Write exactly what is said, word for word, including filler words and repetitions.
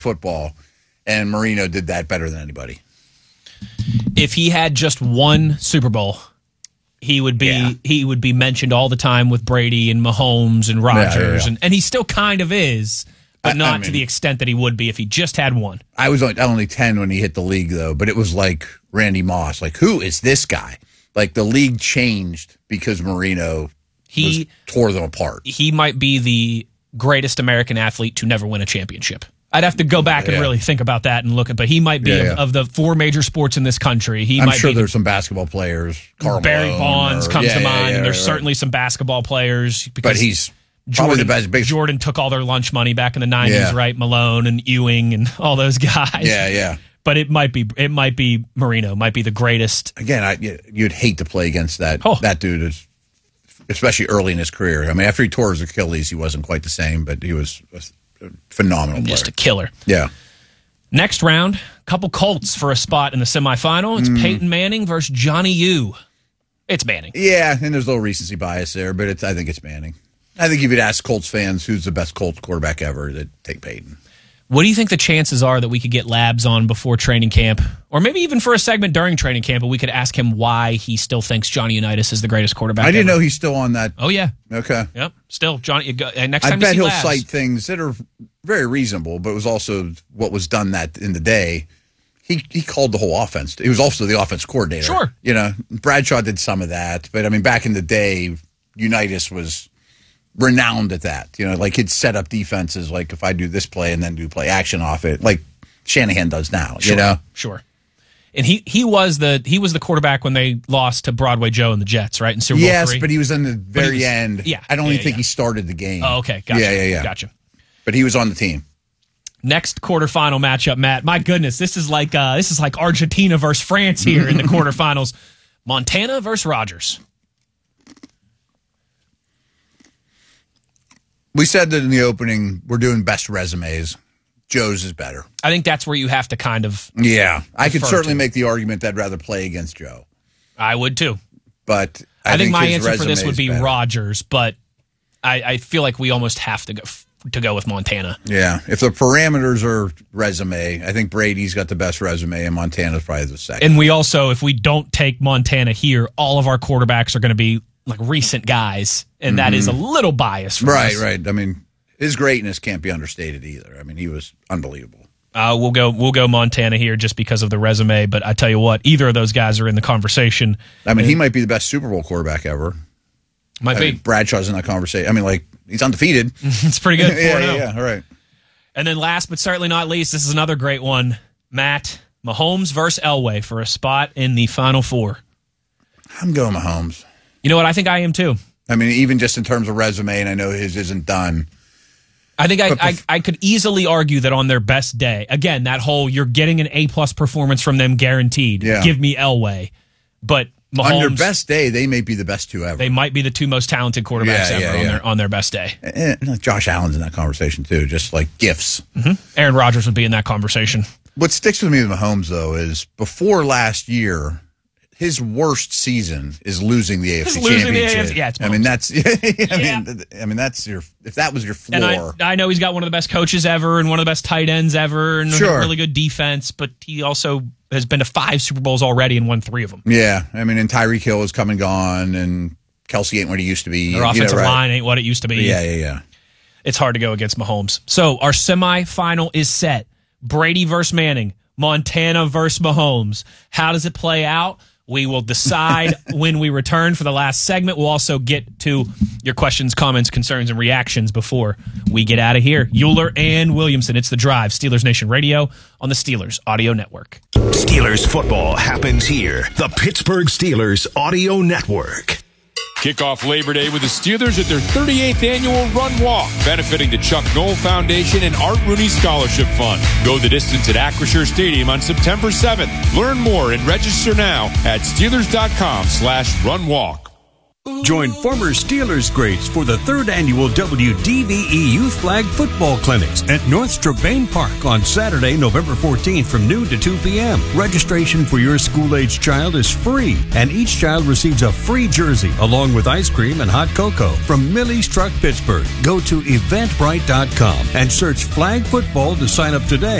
football, and Marino did that better than anybody. If he had just one Super Bowl, he would be yeah. he would be mentioned all the time with Brady and Mahomes and Rodgers, yeah, yeah, yeah. And, and he still kind of is, but I, not I mean, to the extent that he would be if he just had one. I was only, only ten when he hit the league, though, but it was like Randy Moss. Like, who is this guy? Like, the league changed because Marino he, was, tore them apart. He might be the greatest American athlete to never win a championship. I'd have to go back and yeah. really think about that and look at, but he might be yeah, yeah. Of, of the four major sports in this country. He I'm might sure be there's the, some basketball players. Karl Barry Malone Bonds or, comes yeah, to mind, yeah, yeah, and there's right, certainly some basketball players. But he's Jordan, probably the best. Big... Jordan took all their lunch money back in the nineties, yeah. right? Malone and Ewing and all those guys. Yeah, yeah. But it might be it might be Marino, might be the greatest. Again, I, you'd hate to play against that oh. that dude, is, especially early in his career. I mean, after he tore his Achilles, he wasn't quite the same, but he was a phenomenal player. Just a killer. Yeah. Next round, a couple Colts for a spot in the semifinal. It's mm. Peyton Manning versus Johnny U. It's Manning. Yeah, and there's a little recency bias there, but it's, I think it's Manning. I think if you'd ask Colts fans who's the best Colts quarterback ever, they'd take Peyton. What do you think the chances are that we could get Labs on before training camp? Or maybe even for a segment during training camp, but we could ask him why he still thinks Johnny Unitas is the greatest quarterback I didn't ever. know he's still on that. Oh, yeah. Okay. Yep. Still, Johnny. Uh, next time I bet you see he'll Labs, cite things that are very reasonable, but it was also what was done that in the day. He he called the whole offense. He was also the offense coordinator. Sure. You know, Bradshaw did some of that, but I mean, back in the day, Unitas was renowned at that. You know, like he'd set up defenses like if I do this play and then do play action off it, like Shanahan does now. Sure, you know, sure. And he he was the he was the quarterback when they lost to Broadway Joe and the Jets, right? In Super Bowl yes, three. But he was in the very was, end. Yeah, I don't yeah, even think yeah. he started the game. Oh, okay, gotcha. Yeah, yeah, yeah, gotcha. But he was on the team. Next quarterfinal matchup, Matt. My goodness, this is like uh, this is like Argentina versus France here in the quarterfinals. Montana versus Rodgers. We said that in the opening, we're doing best resumes. Joe's is better. I think that's where you have to kind of. Yeah, I could certainly to. make the argument that I'd rather play against Joe. I would too. But I, I think, think my his answer for this would be better. Rodgers, but I, I feel like we almost have to go to go with Montana. Yeah, if the parameters are resume, I think Brady's got the best resume, and Montana's probably the second. And we also, if we don't take Montana here, all of our quarterbacks are going to be like recent guys, and mm-hmm. that is a little biased for right, us. Right, right. I mean, his greatness can't be understated either. I mean, he was unbelievable. Uh, we'll go we'll go Montana here just because of the resume, but I tell you what, either of those guys are in the conversation. I mean, and he might be the best Super Bowl quarterback ever. Might I be. mean, Bradshaw's in that conversation. I mean, like, he's undefeated. It's pretty good. yeah, yeah, yeah, all right. And then last but certainly not least, this is another great one. Matt, Mahomes versus Elway for a spot in the Final Four. I'm going Mahomes. You know what? I think I am too. I mean, even just in terms of resume, and I know his isn't done. I think I, I, I could easily argue that on their best day, again, that whole you're getting an A-plus performance from them guaranteed. Yeah. Give me Elway. But Mahomes, on their best day, they may be the best two ever. They might be the two most talented quarterbacks yeah, ever yeah, on yeah. their on their best day. And Josh Allen's in that conversation too, just like gifts. Mm-hmm. Aaron Rodgers would be in that conversation. What sticks with me with Mahomes, though, is before last year, his worst season is losing the A F C Championship. The A F C. Yeah, it's I mean, that's. I yeah. mean, I mean, that's your. If that was your floor, and I, I know he's got one of the best coaches ever and one of the best tight ends ever, and sure. really good defense. But he also has been to five Super Bowls already and won three of them. Yeah, I mean, and Tyreek Hill has come and gone, and Kelsey ain't what he used to be. Their offensive you know, right? line ain't what it used to be. Yeah, yeah, yeah. It's hard to go against Mahomes. So our semifinal is set. Brady versus Manning. Montana versus Mahomes. How does it play out? We will decide when we return for the last segment. We'll also get to your questions, comments, concerns, and reactions before we get out of here. Euler and Williamson, it's The Drive, Steelers Nation Radio on the Steelers Audio Network. Steelers football happens here. The Pittsburgh Steelers Audio Network. Kick off Labor Day with the Steelers at their thirty-eighth annual Run Walk, benefiting the Chuck Knoll Foundation and Art Rooney Scholarship Fund. Go the distance at Acrisure Stadium on September seventh. Learn more and register now at Steelers.com slash Run Walk. Join former Steelers greats for the third annual W D V E Youth Flag Football Clinics at North Strabane Park on Saturday, November fourteenth from noon to two p.m. Registration for your school-age child is free, and each child receives a free jersey along with ice cream and hot cocoa from Millie's Truck Pittsburgh. Go to eventbrite dot com and search Flag Football to sign up today.